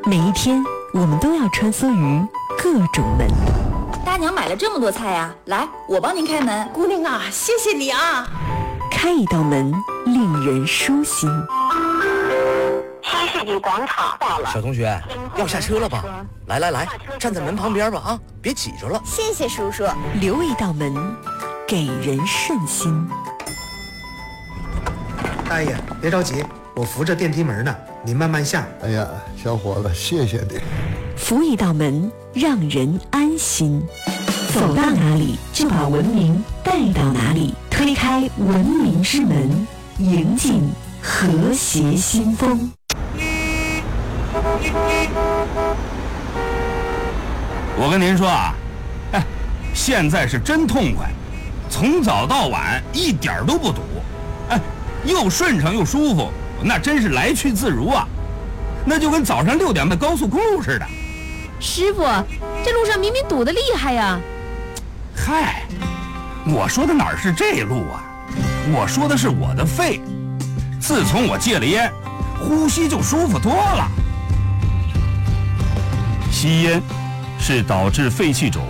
每一天，我们都要穿梭于各种门。 大娘买了这么多菜呀，来，我帮您开门。 姑娘啊，谢谢你啊！ 开一道门，令人舒心。 新世纪广场到了。 小同学，要下车了吧？来，站在门旁边吧啊，别挤着了。 谢谢叔叔。 留一道门，给人顺心。 大爷，别着急，我扶着电梯门呢，你慢慢下。 哎呀，小伙子，谢谢你。 扶一道门，让人安心。走到哪里，就把文明带到哪里。推开文明之门，迎进和谐新风。 我跟您说啊，现在是真痛快，从早到晚一点都不堵，又顺畅又舒服，那真是来去自如啊，那就跟早上6点的高速公路似的。 师傅，这路上明明堵得厉害呀！ 嗨，我说的哪是这路啊，我说的是我的肺，自从我戒了烟，呼吸就舒服多了。 吸烟是导致肺气肿